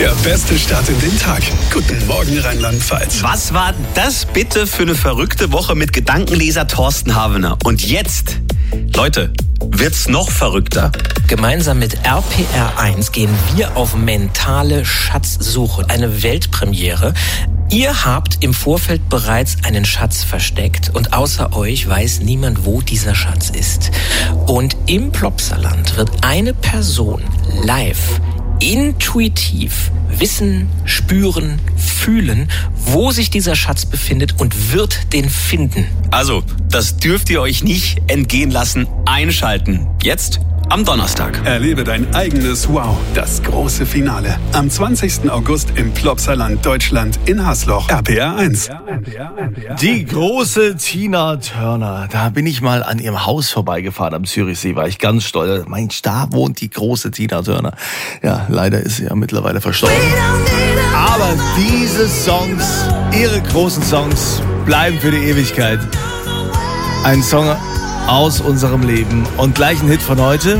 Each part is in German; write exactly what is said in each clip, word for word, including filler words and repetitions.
Der beste Start in den Tag. Guten Morgen, Rheinland-Pfalz. Was war das bitte für eine verrückte Woche mit Gedankenleser Thorsten Havener? Und jetzt, Leute, wird's noch verrückter. Gemeinsam mit R P R eins gehen wir auf mentale Schatzsuche. Eine Weltpremiere. Ihr habt im Vorfeld bereits einen Schatz versteckt und außer euch weiß niemand, wo dieser Schatz ist. Und im Plopsaland wird eine Person live, intuitiv wissen, spüren, fühlen, wo sich dieser Schatz befindet und wird den finden. Also, das dürft ihr euch nicht entgehen lassen. Einschalten. Jetzt am Donnerstag. Erlebe dein eigenes Wow, das große Finale. Am zwanzigsten August im Plopsaland Deutschland in Hasloch. R P R eins. Die große Tina Turner. Da bin ich mal an ihrem Haus vorbeigefahren am Zürichsee, war ich ganz stolz. Mensch, da wohnt die große Tina Turner. Ja, leider ist sie ja mittlerweile verstorben. Aber diese Songs, ihre großen Songs, bleiben für die Ewigkeit. Ein Song aus unserem Leben. Und gleich ein Hit von heute.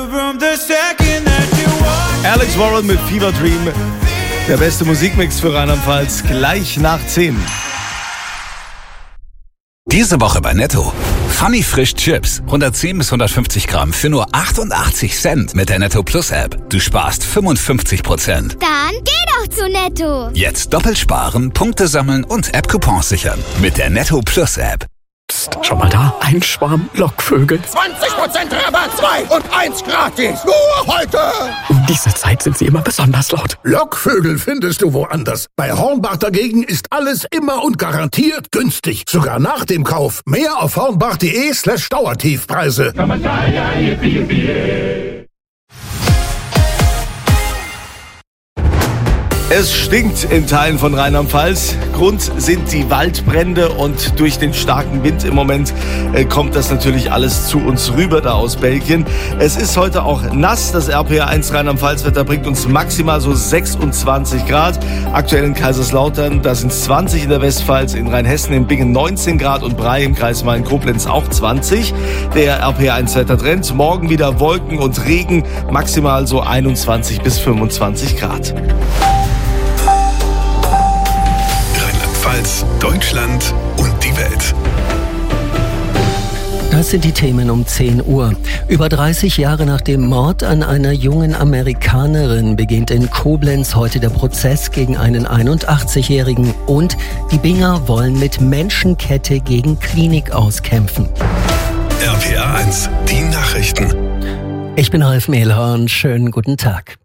Alex Warren mit Fever Dream. Der beste Musikmix für Rheinland-Pfalz. Gleich nach zehn. Diese Woche bei Netto. Funny Frisch Chips. hundertzehn bis hundertfünfzig Gramm für nur achtundachtzig Cent mit der Netto Plus App. Du sparst fünfundfünfzig Prozent. Dann geh doch zu Netto. Jetzt doppelt sparen, Punkte sammeln und App-Coupons sichern. Mit der Netto Plus App. Psst, schau mal da, ein Schwarm Lockvögel. zwanzig Prozent Rabatt, zwei und eins gratis. Nur heute. Um diese Zeit sind sie immer besonders laut. Lockvögel findest du woanders. Bei Hornbach dagegen ist alles immer und garantiert günstig. Sogar nach dem Kauf. Mehr auf hornbach.de slash Dauertiefpreise. Es stinkt in Teilen von Rheinland-Pfalz. Grund sind die Waldbrände und durch den starken Wind im Moment äh, kommt das natürlich alles zu uns rüber da aus Belgien. Es ist heute auch nass. Das R P R eins Rheinland-Pfalz-Wetter bringt uns maximal so sechsundzwanzig Grad. Aktuell in Kaiserslautern, da sind es zwanzig in der Westpfalz, in Rheinhessen, in Bingen neunzehn Grad und Bray im Kreis Main-Koblenz auch zwanzig. Der R P R eins Wettertrend. Morgen wieder Wolken und Regen, maximal so einundzwanzig bis fünfundzwanzig Grad. Deutschland und die Welt. Das sind die Themen um zehn Uhr. Über dreißig Jahre nach dem Mord an einer jungen Amerikanerin beginnt in Koblenz heute der Prozess gegen einen einundachtzigjährigen. Und die Binger wollen mit Menschenkette gegen Klinik auskämpfen. R P R eins, die Nachrichten. Ich bin Ralf Mehlhorn. Schönen guten Tag.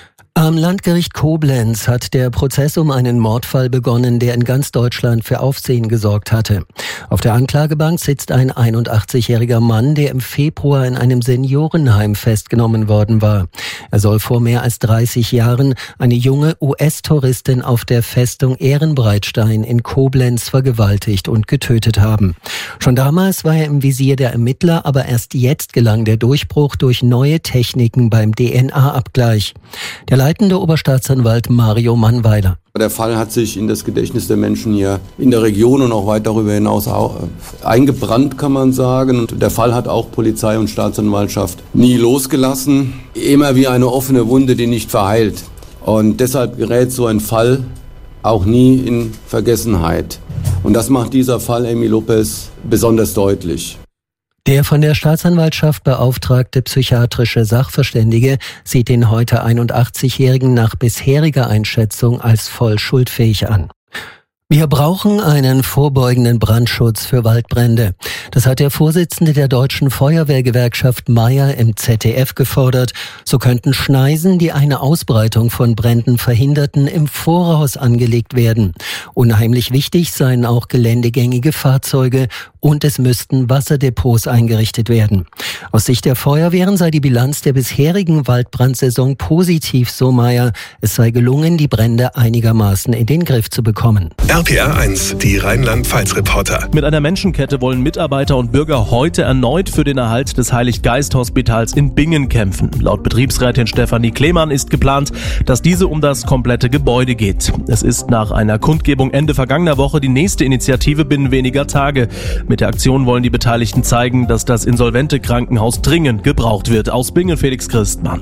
Am Landgericht Koblenz hat der Prozess um einen Mordfall begonnen, der in ganz Deutschland für Aufsehen gesorgt hatte. Auf der Anklagebank sitzt ein einundachtzigjähriger Mann, der im Februar in einem Seniorenheim festgenommen worden war. Er soll vor mehr als dreißig Jahren eine junge U S-Touristin auf der Festung Ehrenbreitstein in Koblenz vergewaltigt und getötet haben. Schon damals war er im Visier der Ermittler, aber erst jetzt gelang der Durchbruch durch neue Techniken beim D N A-Abgleich. Der leitende Oberstaatsanwalt Mario Mannweiler. Der Fall hat sich in das Gedächtnis der Menschen hier in der Region und auch weit darüber hinaus eingebrannt, kann man sagen. Und der Fall hat auch Polizei und Staatsanwaltschaft nie losgelassen. Immer wie eine offene Wunde, die nicht verheilt. Und deshalb gerät so ein Fall auch nie in Vergessenheit. Und das macht dieser Fall Amy Lopez besonders deutlich. Der von der Staatsanwaltschaft beauftragte psychiatrische Sachverständige sieht den heute einundachtzigjährigen nach bisheriger Einschätzung als voll schuldfähig an. Wir brauchen einen vorbeugenden Brandschutz für Waldbrände. Das hat der Vorsitzende der Deutschen Feuerwehrgewerkschaft Meier im Z D F gefordert. So könnten Schneisen, die eine Ausbreitung von Bränden verhinderten, im Voraus angelegt werden. Unheimlich wichtig seien auch geländegängige Fahrzeuge und es müssten Wasserdepots eingerichtet werden. Aus Sicht der Feuerwehren sei die Bilanz der bisherigen Waldbrandsaison positiv, so Meier. Es sei gelungen, die Brände einigermaßen in den Griff zu bekommen. R P R eins, die Rheinland-Pfalz-Reporter. Mit einer Menschenkette wollen Mitarbeiter und Bürger heute erneut für den Erhalt des Heilig-Geist-Hospitals in Bingen kämpfen. Laut Betriebsrätin Stefanie Klemann ist geplant, dass diese um das komplette Gebäude geht. Es ist nach einer Kundgebung Ende vergangener Woche die nächste Initiative binnen weniger Tage. Mit der Aktion wollen die Beteiligten zeigen, dass das insolvente Krankenhaus dringend gebraucht wird. Aus Bingen Felix Christmann.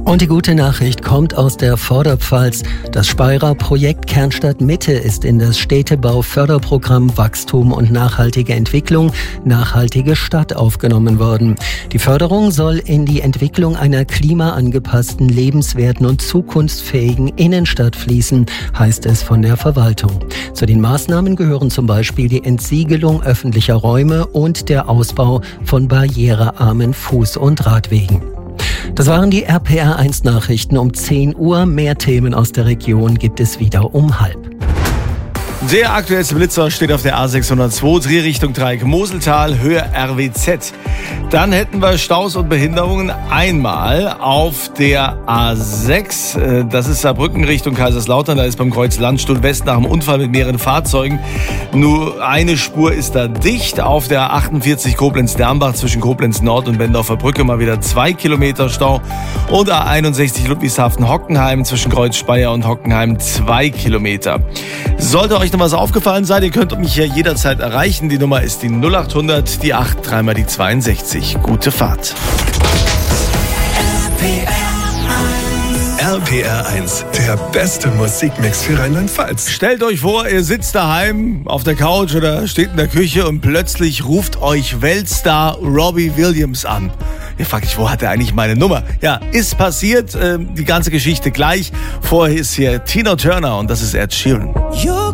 Und die gute Nachricht kommt aus der Vorderpfalz. Das Speyerer Projekt Kernstadt Mitte ist in das Städtebau-Förderprogramm Wachstum und nachhaltige Entwicklung Nachhaltige Stadt aufgenommen worden. Die Förderung soll in die Entwicklung einer klimaangepassten, lebenswerten und zukunftsfähigen Innenstadt fließen, heißt es von der Verwaltung. Zu den Maßnahmen gehören zum Beispiel die Entsiegelung öffentlicher Räume und der Ausbau von barrierearmen Fuß- und Radwegen. Das waren die R P R eins Nachrichten um zehn Uhr. Mehr Themen aus der Region gibt es wieder um halb. Der aktuellste Blitzer steht auf der A sechshundertzwei, Drehrichtung Dreieck-Moseltal, Höhe R W Z. Dann hätten wir Staus und Behinderungen einmal auf der A sechs. Das ist Saarbrücken Richtung Kaiserslautern. Da ist beim Kreuz Landstuhl West nach einem Unfall mit mehreren Fahrzeugen nur eine Spur ist da dicht. Auf der achtundvierzig Koblenz-Dernbach zwischen Koblenz Nord und Bendorfer Brücke mal wieder zwei Kilometer Stau. Und A einundsechzig Ludwigshafen-Hockenheim zwischen Kreuz Speyer und Hockenheim zwei Kilometer. Sollte euch noch was aufgefallen sein, ihr könnt mich ja jederzeit erreichen. Die Nummer ist die null acht hundert, die acht, dreimal die zweiundsechzig. Gute Fahrt. R P R eins, der beste Musikmix für Rheinland-Pfalz. Stellt euch vor, ihr sitzt daheim auf der Couch oder steht in der Küche und plötzlich ruft euch Weltstar Robbie Williams an. Ihr fragt euch, wo hat er eigentlich meine Nummer? Ja, ist passiert, äh, die ganze Geschichte gleich. Vorher ist hier Tina Turner und das ist Ed Sheeran.